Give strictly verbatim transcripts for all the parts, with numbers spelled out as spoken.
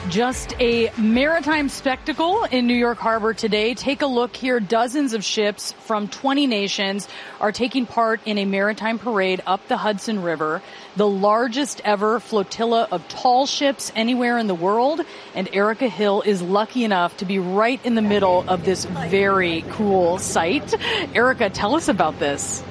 Just a maritime spectacle in New York Harbor today. Take a look here. Dozens of ships from twenty nations are taking part in a maritime parade up the Hudson River, the largest ever flotilla of tall ships anywhere in the world. And Erica Hill is lucky enough to be right in the middle of this very cool sight. Erica, tell us about this.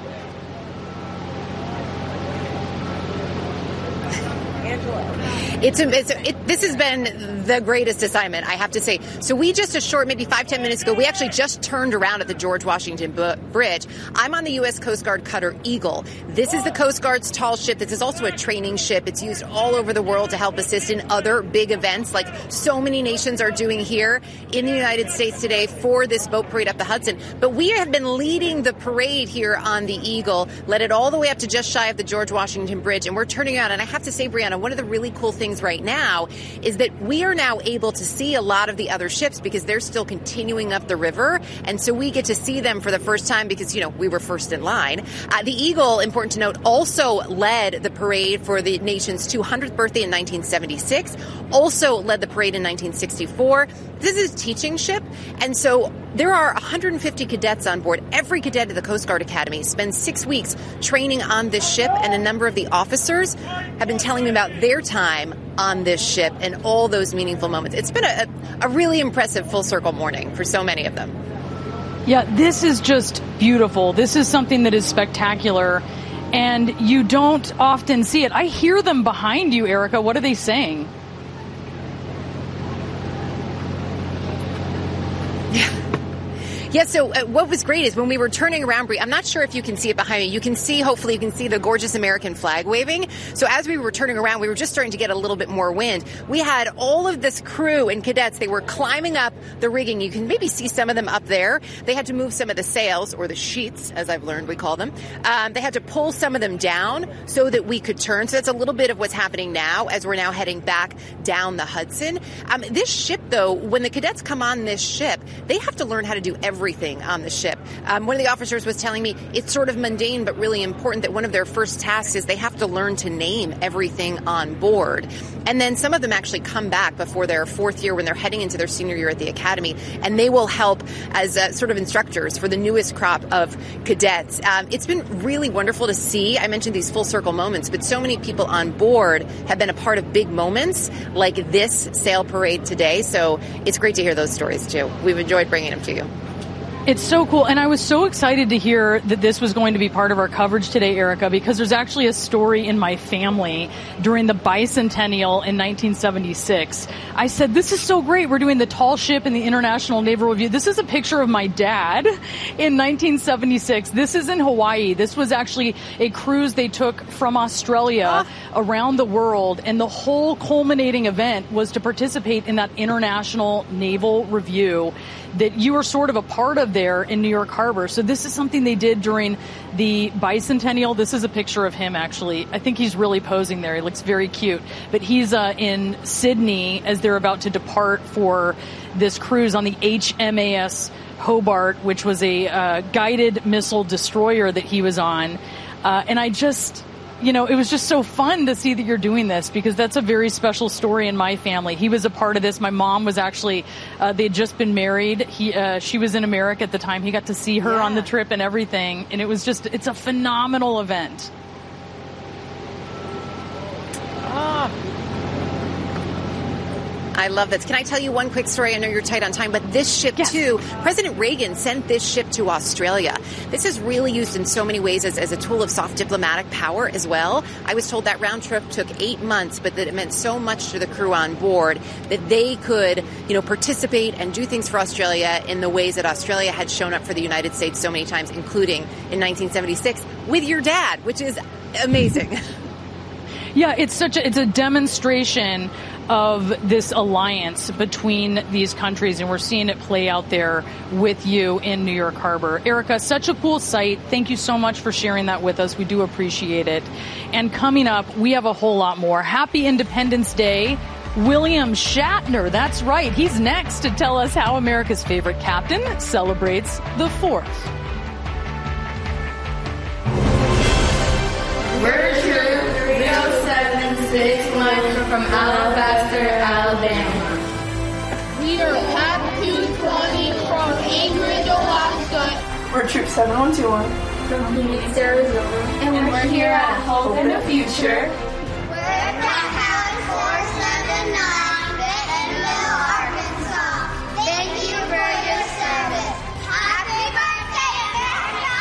It's, a, it's a, it, this has been the greatest assignment, I have to say. So we just a short, maybe five, ten minutes ago, we actually just turned around at the George Washington B- Bridge. I'm on the U S Coast Guard cutter Eagle. This is the Coast Guard's tall ship. This is also a training ship. It's used all over the world to help assist in other big events like so many nations are doing here in the United States today for this boat parade up the Hudson. But we have been leading the parade here on the Eagle, led it all the way up to just shy of the George Washington Bridge. And we're turning around. And I have to say, Brianna, one of the really cool things right now is that we are now able to see a lot of the other ships because they're still continuing up the river. And so we get to see them for the first time because, you know, we were first in line. Uh, the Eagle, important to note, also led the parade for the nation's two hundredth birthday in nineteen seventy-six, also led the parade in nineteen sixty-four. This is a teaching ship. And so there are one hundred fifty cadets on board. Every cadet at the Coast Guard Academy spends six weeks training on this ship, and a number of the officers have been telling me about their time on this ship and all those meaningful moments. It's been a, a really impressive full circle morning for so many of them. Yeah, this is just beautiful. This is something that is spectacular, and you don't often see it. I hear them behind you, Erica. What are they saying? Yeah. Yeah, so uh, what was great is when we were turning around, Brie, I'm not sure if you can see it behind me. You can see, hopefully you can see the gorgeous American flag waving. So as we were turning around, we were just starting to get a little bit more wind. We had all of this crew and cadets. They were climbing up the rigging. You can maybe see some of them up there. They had to move some of the sails, or the sheets, as I've learned we call them. Um, they had to pull some of them down so that we could turn. So that's a little bit of what's happening now as we're now heading back down the Hudson. Um, this ship, though, when the cadets come on this ship, they have to learn how to do everything. everything on the ship. Um, one of the officers was telling me it's sort of mundane but really important that one of their first tasks is they have to learn to name everything on board. And then some of them actually come back before their fourth year when they're heading into their senior year at the academy, and they will help as uh, sort of instructors for the newest crop of cadets. Um, it's been really wonderful to see. I mentioned these full circle moments, but so many people on board have been a part of big moments like this sail parade today. So it's great to hear those stories too. We've enjoyed bringing them to you. It's so cool. And I was so excited to hear that this was going to be part of our coverage today, Erica, because there's actually a story in my family during the bicentennial in nineteen seventy-six. I said, this is so great. We're doing the tall ship in the International Naval Review. This is a picture of my dad in nineteen seventy-six. This is in Hawaii. This was actually a cruise they took from Australia oh. around the world. And the whole culminating event was to participate in that International Naval Review that you were sort of a part of there in New York Harbor. So this is something they did during the bicentennial. This is a picture of him, actually. I think he's really posing there. He looks very cute. But he's uh, in Sydney as they're about to depart for this cruise on the H M A S Hobart, which was a uh, guided missile destroyer that he was on. Uh, and I just... You know, it was just so fun to see that you're doing this because that's a very special story in my family. He was a part of this. My mom was actually, uh, they had just been married. He, uh, she was in America at the time. He got to see her yeah. on the trip and everything. And it was just, it's a phenomenal event. Ah. I love this. Can I tell you one quick story? I know you're tight on time, but this ship, yes. too, President Reagan sent this ship to Australia. This is really used in so many ways as, as a tool of soft diplomatic power as well. I was told that round trip took eight months, but that it meant so much to the crew on board that they could, you know, participate and do things for Australia in the ways that Australia had shown up for the United States so many times, including in nineteen seventy-six with your dad, which is amazing. Yeah, it's such a, it's a demonstration of this alliance between these countries, and we're seeing it play out there with you in New York Harbor. Erica, such a cool sight. Thank you so much for sharing that with us. We do appreciate it. And coming up, we have a whole lot more. Happy Independence Day. William Shatner, that's right. He's next to tell us how America's favorite captain celebrates the fourth. We're true three oh seven six one from Alabaster, Alabama. We are Pack two twenty from Anchorage, Alaska. We're Troop seven one two one from Phoenix, Arizona. And we're, and we're here at Hope in the Future. We're the Helen Force